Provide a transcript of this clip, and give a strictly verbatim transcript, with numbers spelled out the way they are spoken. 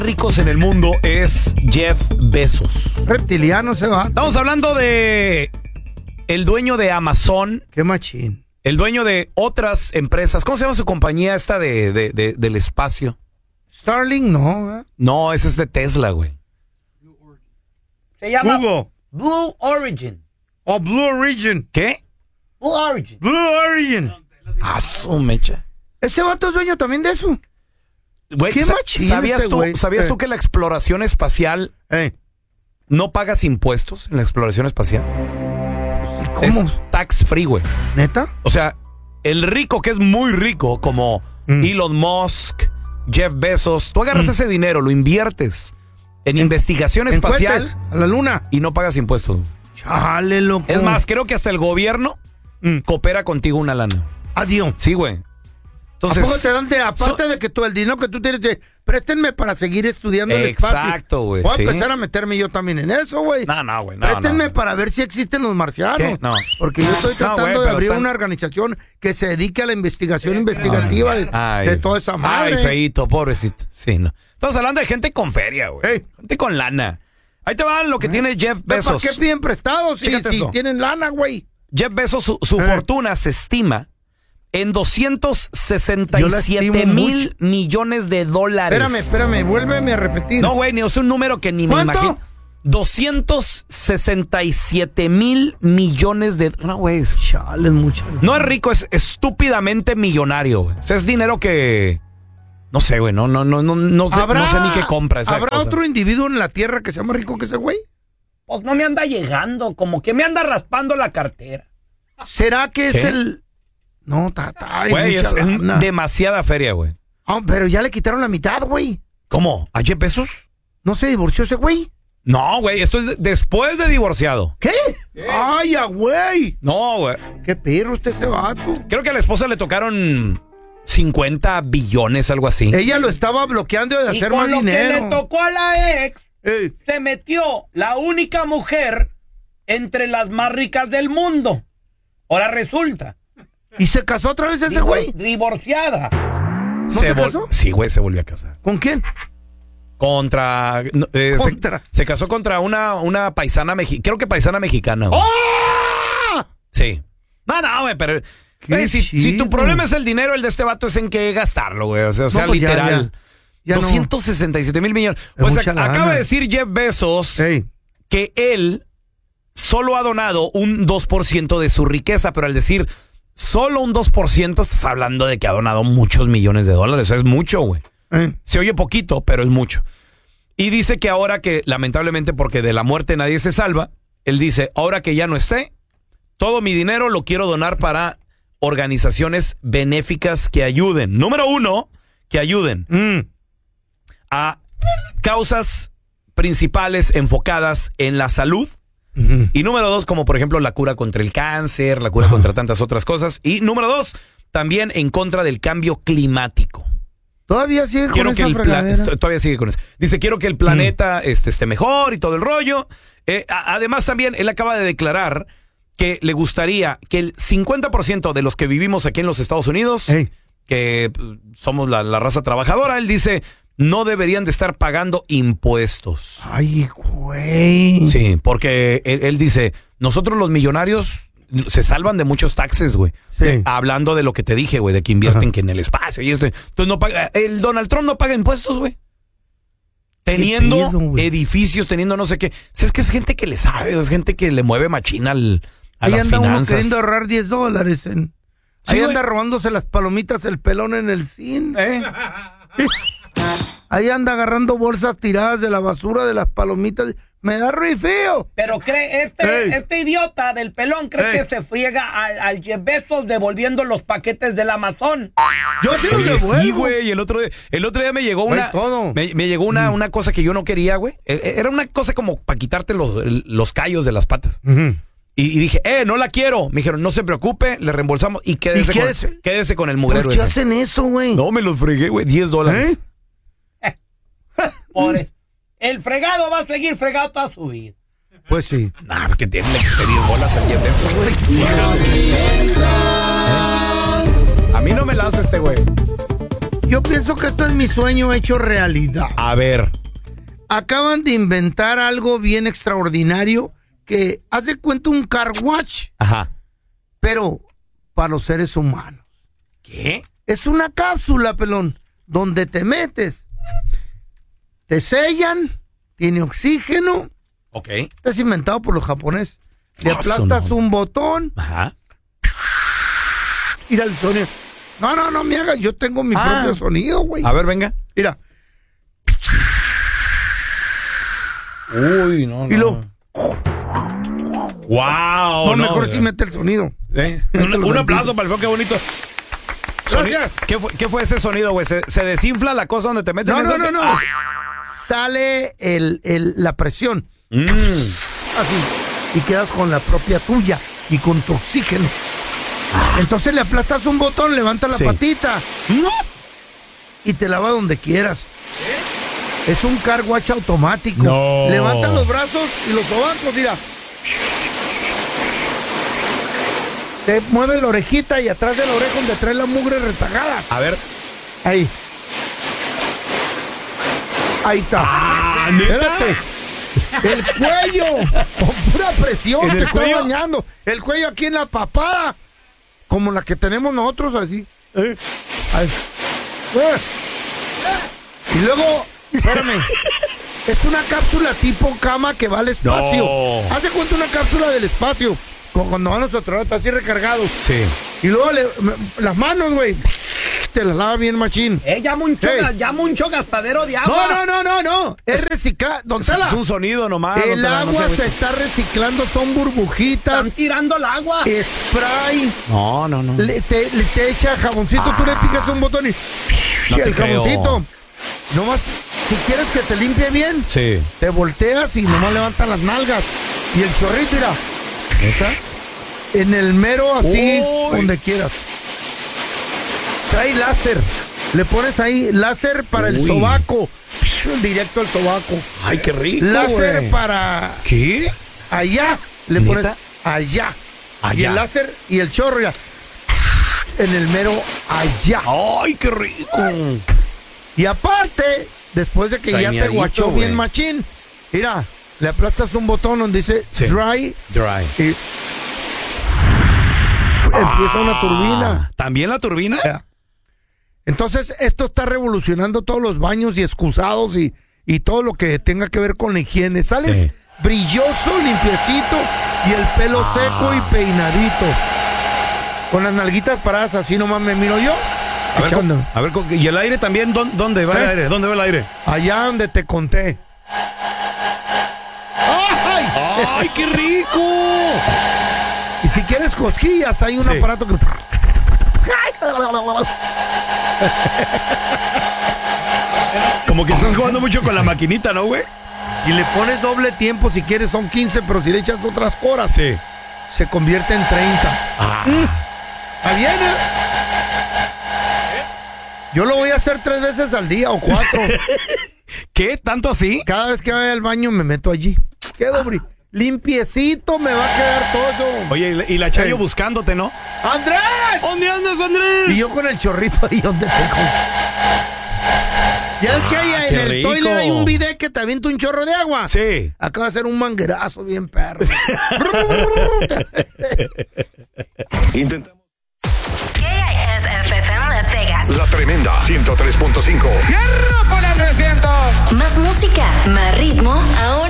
ricos en el mundo es Jeff Bezos. Reptiliano se va. Estamos hablando de el dueño de Amazon. Qué machín. El dueño de otras empresas. ¿Cómo se llama su compañía esta de, de, de del espacio? Starlink, no. ¿eh? No, ese es de Tesla, güey. Se llama Google. Blue Origin. O Blue Origin. ¿Qué? Blue Origin. Blue Origin. Ah, su mecha. Ese vato es dueño también de eso. Güey, Qué sa- machín ¿sabías, ese tú, güey. ¿sabías Eh. tú que la exploración espacial Eh, no pagas impuestos en la exploración espacial? ¿cómo? Es tax free, güey. ¿Neta? O sea, el rico que es muy rico, como Mm. Elon Musk, Jeff Bezos, tú agarras Mm. ese dinero, lo inviertes en investigación En espacial cohetes, a la luna. y no pagas impuestos. Chale, loco. Es más, creo que hasta el gobierno Mm. coopera contigo una lana. Adiós. Sí, güey. ¿A Entonces, poco te dan de, aparte so- de que todo el dinero que tú tienes, de, préstenme para seguir estudiando el espacio? Exacto, güey, Voy a sí. empezar a meterme yo también en eso, güey. No, no, güey, no, Préstenme no. para ver si existen los marcianos. ¿Qué? No. Porque yo estoy No, tratando güey, de pero abrir están- una organización que se dedique a la investigación investigativa de, Ay. de toda esa madre. Ay, feíto, pobrecito. Sí, no. Estamos hablando de gente con feria, güey. Ey. Gente con lana. Ahí te va lo que tiene Jeff ¿Para Bezos. qué piden prestados si, Fíjate si esto. tienen lana, güey? Jeff Bezos, su, su Eh. fortuna se estima en doscientos sesenta y Yo la siete estimo mil mucho. millones de dólares. Espérame, espérame, vuélveme a repetir. No, güey, ni es un número que ni me ¿Cuánto? imagino. doscientos sesenta y siete mil millones de... No, güey. es- Chale, es mucha. No es rico, es estúpidamente millonario, güey. O sea, es dinero que... No sé, güey, no, no, no, no, no, sé, no sé ni qué compra esa ¿Habrá cosa. otro individuo en la tierra que sea más rico que ese güey? Pues no me anda llegando, como que me anda raspando la cartera. ¿Será que es ¿Qué? el...? No, tata, hay Güey, mucha es, es lana. demasiada feria, güey. Ah, pero ya le quitaron la mitad, güey. ¿Cómo? ¿A Jeff Bezos? ¿No se divorció ese güey? No, güey, esto es de- después de divorciado. ¿Qué? ¡Ay, ya, güey! No, güey. ¡Qué perro usted ese vato! Creo que a la esposa le tocaron cincuenta billones, algo así. Ella lo estaba bloqueando de Y hacer con más lo dinero. que le tocó a la ex, Ey, se metió la única mujer entre las más ricas del mundo. Ahora resulta. ¿Y se casó otra vez ese divor- güey? Divorciada. ¿No se vol- casó? Sí, güey, se volvió a casar. ¿Con quién? Contra... no, eh, se- Contra. Se, casó contra una, una paisana mexicana. Creo que paisana mexicana, güey. ¡Oh! Sí. No, no, güey, pero... Qué güey, si, si tu chido. problema es el dinero, el de este vato es en qué gastarlo, güey. O sea, o sea, pues ya, literal. ya. Ya no. doscientos sesenta y siete mil millones. Es Pues mucha ac- lana. acaba de decir Jeff Bezos Ey, que él solo ha donado un dos por ciento de su riqueza, pero al decir solo un dos por ciento, estás hablando de que ha donado muchos millones de dólares. Eso es mucho, güey. ey. Se oye poquito, pero es mucho. Y dice que ahora que, lamentablemente, porque de la muerte nadie se salva, él dice, ahora que ya no esté, todo mi dinero lo quiero donar para organizaciones benéficas que ayuden. Número uno, que ayuden Mm. a causas principales enfocadas en la salud. Ujú. Y número dos, como por ejemplo la cura contra el cáncer, la cura contra tantas otras cosas. Y número dos, también en contra del cambio climático. Todavía sigue con Quiero que esa el pla- fregadera. esto- todavía sigue con eso. Dice, quiero que el planeta este, esté mejor y todo el rollo. Eh, a- además también él acaba de declarar que le gustaría que el cincuenta por ciento de los que vivimos aquí en los Estados Unidos, Ey. que pues, somos la, la raza trabajadora, él dice, no deberían de estar pagando impuestos. Ay, güey. Sí, porque él, él dice, nosotros los millonarios se salvan de muchos taxes, güey. Sí. De- Hablando de lo que te dije, güey, de que invierten Ajá. que en el espacio y esto. Entonces no paga, el Donald Trump no paga impuestos, güey. Teniendo pedo, güey? edificios, teniendo no sé qué. O sea, es que es gente que le sabe, es gente que le mueve machina al, a Ahí las anda uno finanzas. queriendo ahorrar diez dólares. En... Sí, Ahí güey. anda robándose las palomitas el pelón en el cine. ¿Eh? Ahí anda agarrando bolsas tiradas de la basura de las palomitas. Me da rifeo. Pero cree, este, Ey. este idiota del pelón cree Ey. que se friega al, al Jeff Bezos devolviendo los paquetes del Amazon. Yo sí los Oye, devuelvo. sí, güey, y el otro día, el otro día me llegó Güey, una todo. me, me llegó una, una cosa que yo no quería, güey. E- Era una cosa como para quitarte los, los callos de las patas. Ujú. Y, y dije, eh, no la quiero. Me dijeron, no se preocupe, le reembolsamos y quédese, ¿Y quédese? Con, quédese con el mugrero ¿Por qué ese. hacen eso, güey? No, me los fregué, güey, diez dólares. ¿Eh? Por eso. El fregado va a seguir fregado toda su vida. Pues sí. Nah, porque tiene que pedir bolas al Jeff Bezos, güey. ¿Eh? A mí no me la hace este güey. Yo pienso que esto es mi sueño hecho realidad. A ver. Acaban de inventar algo bien extraordinario que hace cuenta un car wash, Ajá. pero para los seres humanos. ¿Qué? Es una cápsula, pelón, donde te metes, te sellan, tiene oxígeno. Ok. Es inventado por los japoneses. Le Ah, aplastas son- un botón. Ajá. Mira el sonido. No, no, no me hagas. Yo tengo mi Ah. propio sonido, güey. A ver, venga. Mira. Uy, no, Y lo. Wow. No, mejor sí mete el sonido. Eh, Un, Mételo un tantito. aplauso para el feo, qué bonito. Soni- Gracias. ¿Qué fue, ¿Qué fue ese sonido, güey? ¿Se, se desinfla la cosa donde te meten No, eso? no, no, no. Ah. Sale el, el, la presión. Mm. Así. Y quedas con la propia tuya y con tu oxígeno. Entonces le aplastas un botón, levanta la Sí. patita y te lava donde quieras. Es un car wash automático. No. Levanta los brazos y los sobacos, mira. Te mueve la orejita y atrás de la oreja donde trae la mugre rezagada. A ver. Ahí. Ahí está. Ah, ¿neta? Espérate. El cuello. Con pura presión. ¿En Te el está cuello? bañando. El cuello aquí en la papada. Como la que tenemos nosotros, así. Eh. Ahí. Eh. Y luego, espérame. Es una cápsula tipo cama que va al espacio. No. Hace cuenta una cápsula del espacio. Como cuando van los astronautas así recargados. Sí. Y luego le- me- las manos, güey. Te las lava bien machín. Eh, llama un, choga- Hey. llama un chogastadero de agua. No, no, no, no, no. Es reciclar. Don Tela, Es un sonido nomás. don el Tela, no agua sé, se güey. está reciclando, son burbujitas, Están tirando el agua. spray. No, no, no. Le, te, le- te echa jaboncito, tú le picas un botón y, No y te el creo. jaboncito. Nomás, si quieres que te limpie bien, Sí. te volteas y nomás levantas las nalgas. Y el chorrito, mira, ¿Esa? en el mero así, Uy. donde quieras. Trae láser. Le pones ahí láser para el Uy. sobaco. Directo al sobaco. Ay, qué rico, Láser güey. para ¿Qué? allá. Le ¿Neta? pones allá. Allá. Y el láser y el chorro ya. En el mero allá. Ay, qué rico. Y aparte, después de que Trae ya te miadito, guachó güey. bien machín, mira, le aplastas un botón donde dice Sí. dry Dry. y empieza una turbina. Ah, ¿También la turbina? Ya. Entonces, esto está revolucionando todos los baños y excusados y, y todo lo que tenga que ver con la higiene. Sales Sí. brilloso, limpiecito y el pelo Ah. seco y peinadito. Con las nalguitas paradas así nomás me miro yo. A ver, echando. co- a ver, co- ¿y el aire también? ¿Dó- ¿Dónde va el ¿Eh? aire? ¿Dónde va el aire? Allá donde te conté. ¡Ay! ¡Ay, qué rico! Y si quieres cosquillas, hay un Sí. aparato que... Como que estás jugando mucho con la maquinita, ¿no, güey? Y le pones doble tiempo, si quieres son quince, pero si le echas otras horas, Sí. se convierte en treinta. Ah. ¿Está bien, eh? Yo lo voy a hacer tres veces al día o cuatro. ¿Qué? ¿Tanto así? Cada vez que vaya al baño me meto allí. Quedo bri- limpiecito, me va a quedar todo. Oye, y la- y la Chayo Sí. buscándote, ¿no? ¡Andrés! ¿Dónde andas, Andrés? Y yo con el chorrito ahí donde te con... Ya es que ahí Ah, en qué el rico. toilet hay un bidet que te avienta un chorro de agua. Sí. Acaba de ser un manguerazo bien perro. Intentamos. K I S F M Las Vegas. La tremenda ciento tres punto cinco. Más música, más ritmo, ahora